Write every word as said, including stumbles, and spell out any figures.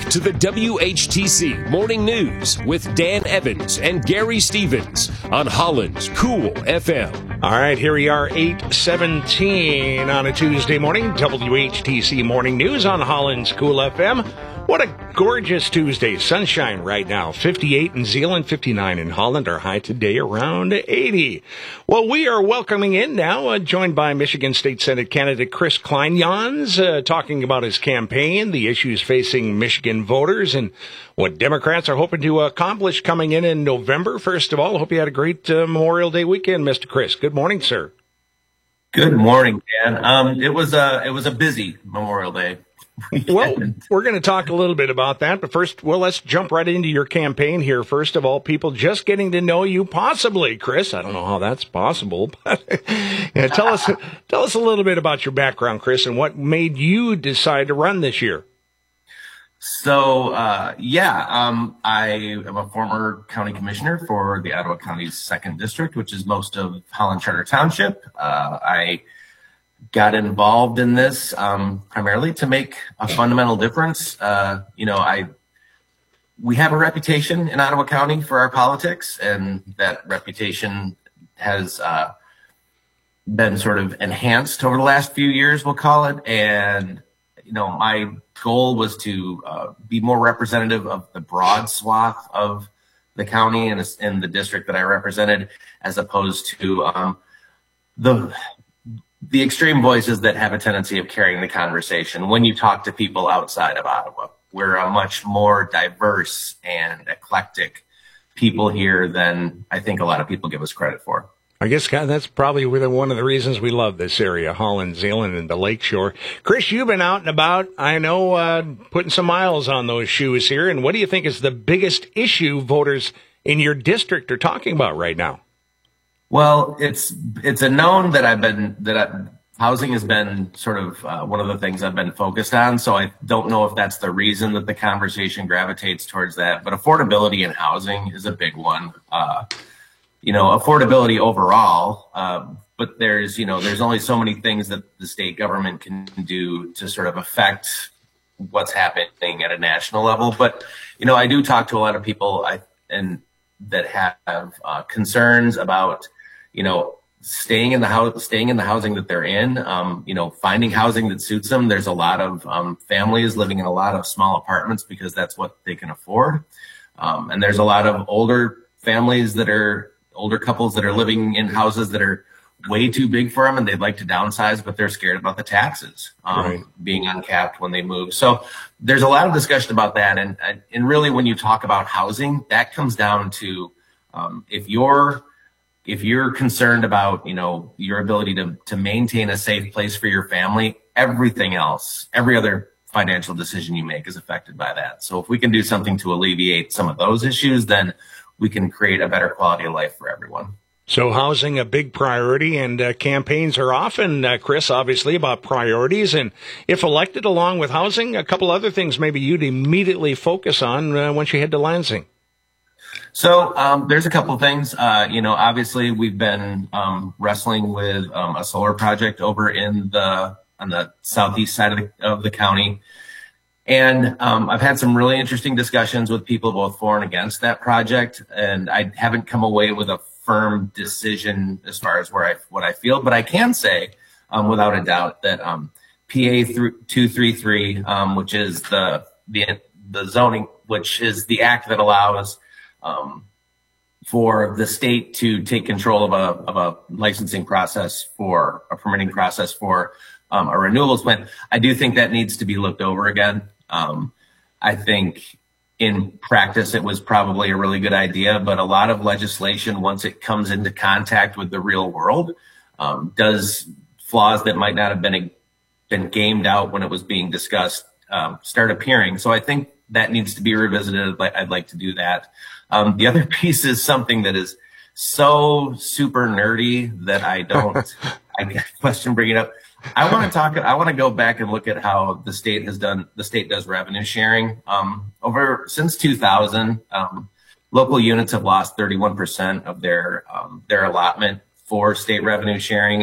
to the W H T C Morning News with Dan Evans and Gary Stevens on Holland's Cool F M. All right, here we are, eight seventeen on a Tuesday morning. W H T C Morning News on Holland's Cool F M. What a gorgeous Tuesday. Sunshine right now. fifty-eight in Zeeland, fifty-nine in Holland. Our high today around eighty. Well, we are welcoming in now, uh, joined by Michigan State Senate candidate Chris Kleinjans, uh, talking about his campaign, the issues facing Michigan voters, and what Democrats are hoping to accomplish coming in in November. First of all, I hope you had a great uh, Memorial Day weekend, Mister Chris. Good morning, sir. Good morning, Dan. Um, it was a it was a busy Memorial Day. Well, we're going to talk a little bit about that, but first, well, let's jump right into your campaign here. First of all, people just getting to know you, possibly, Chris. I don't know how that's possible, but yeah, tell us tell us a little bit about your background, Chris, and what made you decide to run this year. So, uh, yeah, um, I am a former county commissioner for the Ottawa County's second district, which is most of Holland Charter Township. Uh, I got involved in this um, primarily to make a fundamental difference. Uh, you know, I we have a reputation in Ottawa County for our politics, and that reputation has uh, been sort of enhanced over the last few years, we'll call it. And, you know, my goal was to uh, be more representative of the broad swath of the county and in the district that I represented, as opposed to um, the the extreme voices that have a tendency of carrying the conversation when you talk to people outside of Ottawa. We're a much more diverse and eclectic people here than I think a lot of people give us credit for. I guess God, that's probably one of the reasons we love this area, Holland, Zeeland, and the Lakeshore. Chris, you've been out and about, I know, uh, putting some miles on those shoes here. And what do you think is the biggest issue voters in your district are talking about right now? Well, it's it's a known that I've been that I, housing has been sort of uh, one of the things I've been focused on. So I don't know if that's the reason that the conversation gravitates towards that. But affordability in housing is a big one. Uh, you know, affordability overall. Uh, but there's you know there's only so many things that the state government can do to sort of affect what's happening at a national level. But you know, I do talk to a lot of people I and that have uh, concerns about, you know, staying in the house, staying in the housing that they're in, um, you know, finding housing that suits them. There's a lot of um, families living in a lot of small apartments because that's what they can afford. Um, and there's a lot of older families that are older couples that are living in houses that are way too big for them and they'd like to downsize, but they're scared about the taxes um, right. being uncapped when they move. So there's a lot of discussion about that. And, and really, when you talk about housing, that comes down to um, if you're if you're concerned about, you know, your ability to, to maintain a safe place for your family, everything else, every other financial decision you make is affected by that. So if we can do something to alleviate some of those issues, then we can create a better quality of life for everyone. So housing a big priority, and uh, campaigns are often, uh, Chris, obviously about priorities. And if elected, along with housing, a couple other things maybe you'd immediately focus on uh, once you head to Lansing. So um, there's a couple of things. Uh, you know, obviously we've been um, wrestling with um, a solar project over in the on the southeast side of the, of the county. And um, I've had some really interesting discussions with people both for and against that project. And I haven't come away with a firm decision as far as where I what I feel, but I can say um, without a doubt that um, P A two thirty-three, um, which is the the the zoning, which is the act that allows um, for the state to take control of a of a licensing process for a permitting process for um, a renewables plant. I do think that needs to be looked over again. Um, I think in practice, it was probably a really good idea, but a lot of legislation, once it comes into contact with the real world, um, does flaws that might not have been been gamed out when it was being discussed um, start appearing. So I think that needs to be revisited. I'd like to do that. Um, the other piece is something that is so super nerdy that I don't, I question bringing it up. I want to talk, I want to go back and look at how the state has done, the state does revenue sharing. Um, over since two thousand, um, local units have lost thirty-one percent of their, um, their allotment for state revenue sharing.